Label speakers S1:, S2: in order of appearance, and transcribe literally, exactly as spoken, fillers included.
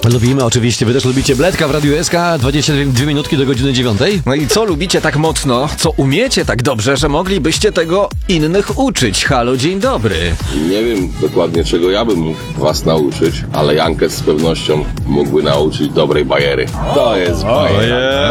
S1: Lubimy oczywiście, wy też lubicie Bledka w Radiu S K, dwadzieścia dwie minutki do godziny dziewiątej.
S2: No i co lubicie tak mocno, co umiecie tak dobrze, że moglibyście tego innych uczyć? Halo, dzień dobry.
S3: Nie wiem dokładnie, czego ja bym mógł was nauczyć, ale Jankę z pewnością mógłby nauczyć dobrej bajery. To jest bajera.